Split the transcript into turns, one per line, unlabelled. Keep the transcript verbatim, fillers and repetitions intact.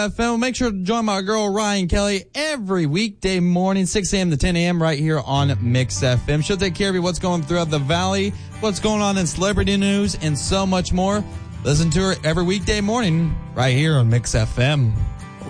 F M. Make sure to join my girl Ryan Kelly every weekday morning, six a.m. to ten a.m. right here on Mix F M. She'll take care of you what's going throughout the valley, what's going on in celebrity news, and so much more. Listen to her every weekday morning right here on Mix F M.